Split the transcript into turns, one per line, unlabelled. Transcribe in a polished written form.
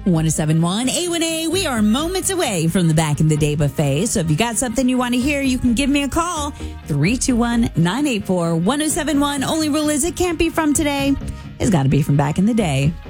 1071 A1A. We are moments away from the Back in the Day buffet. So if you got something you want to hear, you can give me a call. 321-984-1071. Only rule is it can't be from today. It's got to be from back in the day.